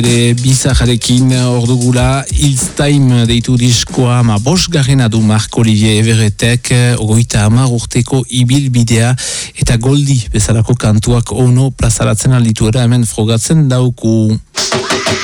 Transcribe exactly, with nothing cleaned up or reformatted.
De bizajarekin ordugula It's Time deitu diskoa ma bosgarrena du Marc Olivier Everettek ogoita hamar urteko ibilbidea eta Goldi bezalako kantuak ono plazaratzen alituera hemen frogatzen dauku.